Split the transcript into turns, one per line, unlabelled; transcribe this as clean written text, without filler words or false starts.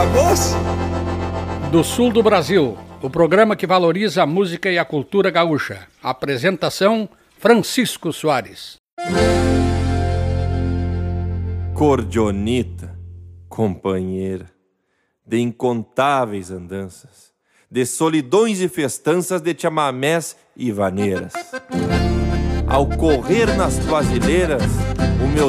Voz
do sul do Brasil, o programa que valoriza a música e a cultura gaúcha. Apresentação: Francisco Soares.
Cordionita, companheira, de incontáveis andanças, de solidões e festanças, de chamamés e vaneiras. Ao correr nas tuas ilheiras, o meu